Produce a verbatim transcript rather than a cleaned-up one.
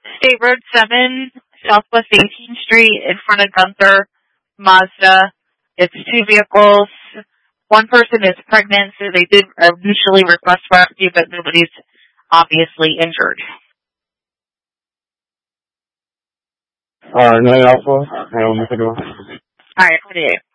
State Road seven, Southwest eighteenth Street, in front of Gunther Mazda. It's two vehicles. One person is pregnant, so they did initially request rescue, but nobody's obviously injured. Alright, nine Alpha. Hang on, let me think about it. Alright, what do you?